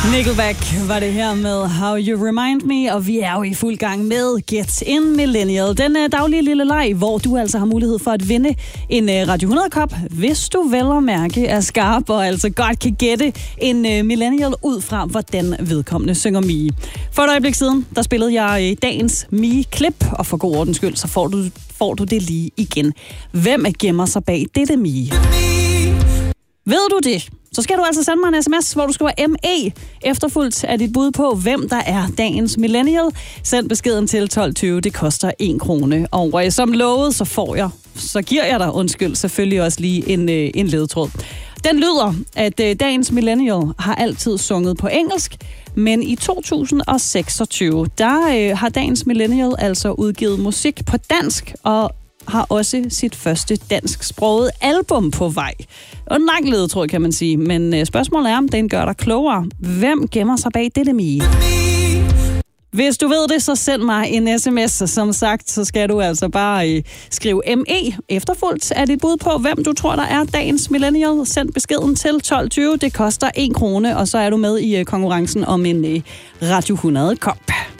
Nickelback var det her med How You Remind Me, og vi er jo i fuld gang med Get In Millennial. Den daglige lille leg, hvor du altså har mulighed for at vinde en Radio 100-kop, hvis du vel og mærke er skarp og altså godt kan gætte en millennial ud fra, hvordan vedkommende synger Mie. For et øjeblik siden, der spillede jeg dagens Mie-klip, og for god ordens skyld, så får du det lige igen. Hvem gemmer sig bag dette Mie? Ved du det? Så skal du altså sende mig en sms, hvor du skriver ME, efterfulgt af dit bud på, hvem der er dagens millennial. Send beskeden til 1220, det koster 1 krone. Og som lovet, så giver jeg dig, selvfølgelig også lige en ledtråd. Den lyder, at dagens millennial har altid sunget på engelsk, men i 2026, der har dagens millennial altså udgivet musik på dansk, og har også sit første dansksproget album på vej. Og en lang ledetråd, kan man sige. Men spørgsmålet er, om den gør dig klogere. Hvem gemmer sig bag dette Mie? Hvis du ved det, så send mig en sms. Som sagt, så skal du altså bare skrive ME efterfulgt af dit bud på, hvem du tror, der er dagens millennial. Send beskeden til 1220. Det koster 1 krone, og så er du med i konkurrencen om en Radio 100-kop.